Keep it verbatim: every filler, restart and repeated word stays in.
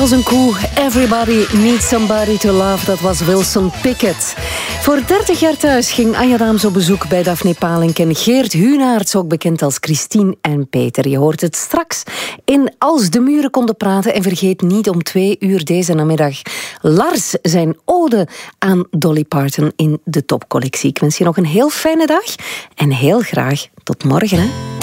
als een koe. Everybody needs somebody to love. Dat was Wilson Pickett. Voor dertig jaar thuis ging Anja Daams op bezoek bij Daphne Palink en Geert Hunaerts, ook bekend als Christine en Peter. Je hoort het straks in Als de muren konden praten. En vergeet niet om twee uur deze namiddag Lars zijn ode aan Dolly Parton in de Topcollectie. Ik wens je nog een heel fijne dag en heel graag tot morgen. Hè?